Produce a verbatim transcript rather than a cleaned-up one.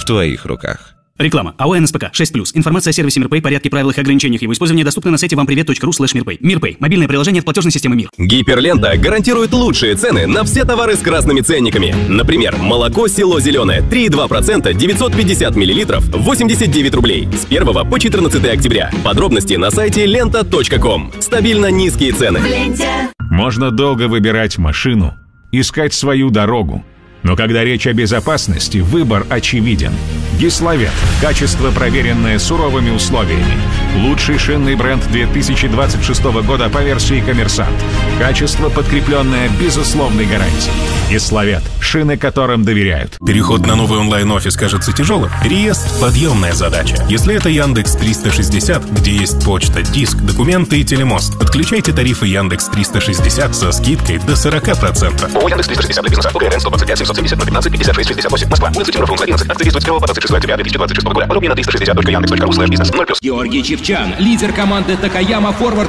твоих руках. Реклама. АО эн эс пэ ка шесть плюс. Информация о сервисе Мирпэй, порядке, правилах и ограничениях его использования доступна на сайте вампривет точка ру слэш мирпэй. Мирпэй. Мобильное приложение от платежной системы Мир. Гиперлента гарантирует лучшие цены на все товары с красными ценниками. Например, молоко «Село Зеленое» три и два процента, девятьсот пятьдесят миллилитров, восемьдесят девять рублей. С первого по четырнадцатое октября. Подробности на сайте лента точка ком. Стабильно низкие цены. Можно долго выбирать машину, искать свою дорогу. Но когда речь о безопасности, выбор очевиден. Гиславет. Качество, проверенное суровыми условиями. Лучший шинный бренд две тысячи двадцать шестого года по версии «Коммерсант». Качество, подкрепленное безусловной гарантией. Гиславет. Шины, которым доверяют. Переход на новый онлайн-офис кажется тяжелым? Переезд – подъемная задача. Если это Яндекс триста шестьдесят, где есть почта, диск, документы и телемост, подключайте тарифы Яндекс триста шестьдесят со скидкой до сорок процентов. ООО Яндекс триста шестьдесят для бизнеса. ОГРН сто двадцать пять семьсот семьдесят ноль пятнадцать пятьдесят шесть шестьдесят восемь. Москва. Улица Тимурова, одиннадцать. Акция действует с первого по двадцать шестое октября две тысячи двадцать шестого года. Подробнее на триста шестьдесят точка яндекс точка ру слэш бизнес. ноль плюс. Георгий Чевчан, лидер команды Такаяма Форвард